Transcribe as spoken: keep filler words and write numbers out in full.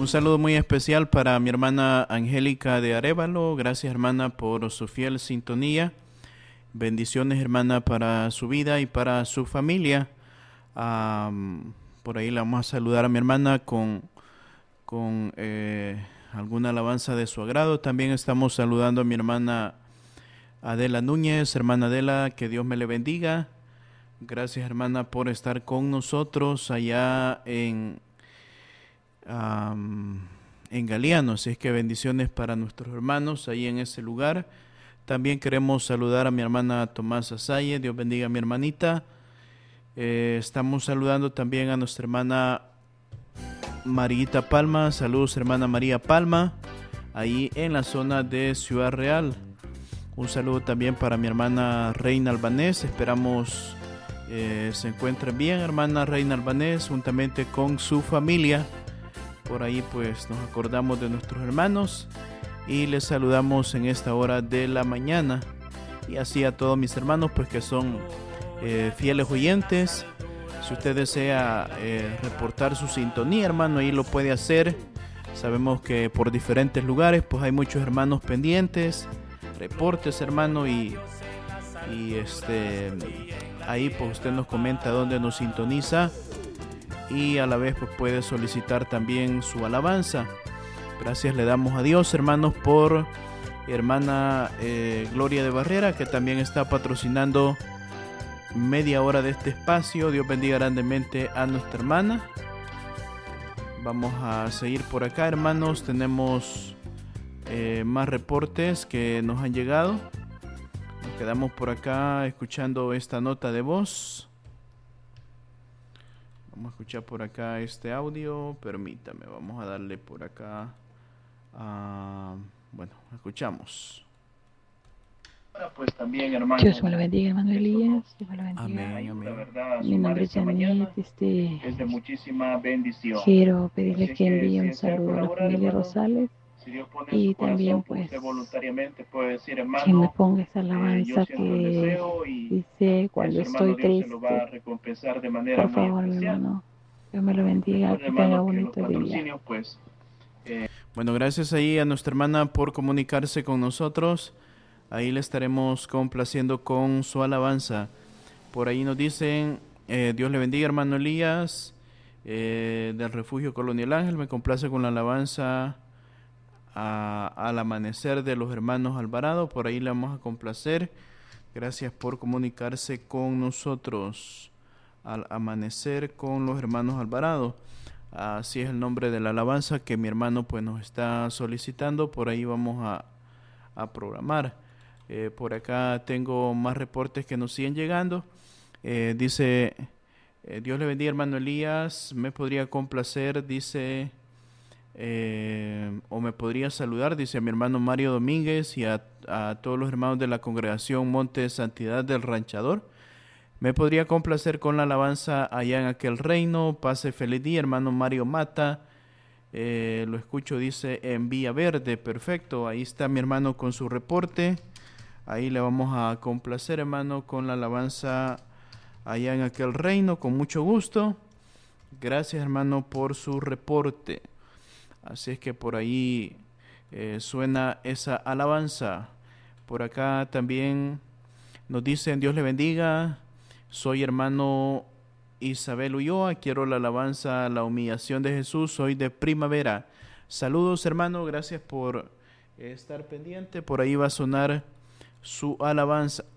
Un saludo muy especial para mi hermana Angélica de Arévalo. Gracias, hermana, por su fiel sintonía. Bendiciones, hermana, para su vida y para su familia. Um, por ahí le vamos a saludar a mi hermana con, con eh, alguna alabanza de su agrado. También estamos saludando a mi hermana Adela Núñez. Hermana Adela, que Dios me le bendiga. Gracias, hermana, por estar con nosotros allá en, um, en Galiano. Así es que bendiciones para nuestros hermanos ahí en ese lugar. También queremos saludar a mi hermana Tomasa Salle. Dios bendiga a mi hermanita. Eh, estamos saludando también a nuestra hermana Marita Palma. Saludos, hermana María Palma, ahí en la zona de Ciudad Real. Un saludo también para mi hermana Reina Albanés. Esperamos eh, se encuentren bien, hermana Reina Albanés, juntamente con su familia. Por ahí pues nos acordamos de nuestros hermanos y les saludamos en esta hora de la mañana. Y así a todos mis hermanos pues que son eh, fieles oyentes. Si usted desea eh, reportar su sintonía, hermano, ahí lo puede hacer. Sabemos que por diferentes lugares pues hay muchos hermanos pendientes. Reportes, hermano, y, y este ahí pues usted nos comenta dónde nos sintoniza y a la vez pues puede solicitar también su alabanza. Gracias le damos a Dios, hermanos, por hermana eh, Gloria de Barrera, que también está patrocinando media hora de este espacio. Dios bendiga grandemente a nuestra hermana. Vamos a seguir por acá, hermanos. Tenemos eh, más reportes que nos han llegado. Nos quedamos por acá escuchando esta nota de voz. Vamos a escuchar por acá este audio. Permítame, vamos a darle por acá. Uh, bueno, escuchamos. Pues también, hermano, Dios me lo bendiga, hermano Elías. Dios me lo bendiga. Amén, amén. Verdad, mi nombre es Janet. Este, es de muchísima bendición. Quiero pedirle que, que envíe un saludo a la familia Rosales. Si y también pues voluntariamente puede decir, hermano, que me ponga esa alabanza eh, que dice cuando estoy triste. Lo va a recompensar de manera por favor, mi hermano. Dios me lo bendiga. Bueno, que tenga bonito día. Pues, eh. Bueno, gracias ahí a nuestra hermana por comunicarse con nosotros. Ahí le estaremos complaciendo con su alabanza. Por ahí nos dicen, eh, Dios le bendiga, hermano Elías, eh, del Refugio Colonial Ángel. Me complace con la alabanza a, al amanecer de los hermanos Alvarado. Por ahí le vamos a complacer. Gracias por comunicarse con nosotros. Al amanecer con los hermanos Alvarado. Así es el nombre de la alabanza que mi hermano pues nos está solicitando. Por ahí vamos a, a programar. Eh, por acá tengo más reportes que nos siguen llegando. Eh, dice, eh, Dios le bendiga, hermano Elías. Me podría complacer, dice, eh, o me podría saludar, dice a mi hermano Mario Domínguez y a, a todos los hermanos de la congregación Monte de Santidad del Ranchador. Me podría complacer con la alabanza allá en aquel reino. Pase feliz día, hermano Mario Mata. Eh, lo escucho, dice, en Villa Verde. Perfecto, ahí está mi hermano con su reporte. Ahí le vamos a complacer, hermano, con la alabanza allá en aquel reino, con mucho gusto. Gracias, hermano, por su reporte. Así es que por ahí eh, suena esa alabanza. Por acá también nos dicen, Dios le bendiga. Soy hermano Isabel Ulloa, quiero la alabanza, la humillación de Jesús. Soy de Primavera. Saludos, hermano, gracias por eh, estar pendiente. Por ahí va a sonar su alabanza.